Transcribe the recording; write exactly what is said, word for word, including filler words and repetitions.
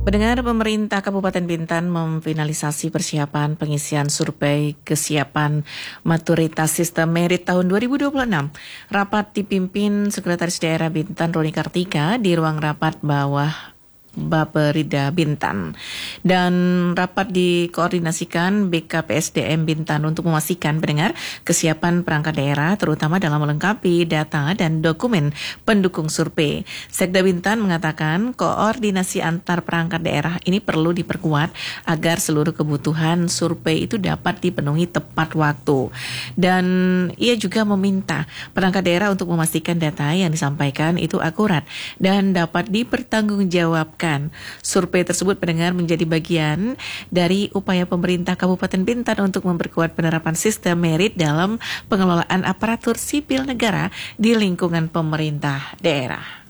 Pendengar, pemerintah Kabupaten Bintan memfinalisasi persiapan pengisian survei kesiapan maturitas sistem merit tahun dua ribu dua puluh enam. Rapat dipimpin Sekretaris Daerah Bintan Roni Kartika di ruang rapat bawah Bapperida Bintan, dan rapat dikoordinasikan B K P S D M Bintan untuk memastikan pendengar kesiapan perangkat daerah terutama dalam melengkapi data dan dokumen pendukung survei. Sekda Bintan mengatakan koordinasi antar perangkat daerah ini perlu diperkuat agar seluruh kebutuhan survei itu dapat dipenuhi tepat waktu, dan ia juga meminta perangkat daerah untuk memastikan data yang disampaikan itu akurat dan dapat dipertanggungjawabkan. Survei tersebut pendengar menjadi bagian dari upaya pemerintah Kabupaten Bintan untuk memperkuat penerapan sistem merit dalam pengelolaan aparatur sipil negara di lingkungan pemerintah daerah.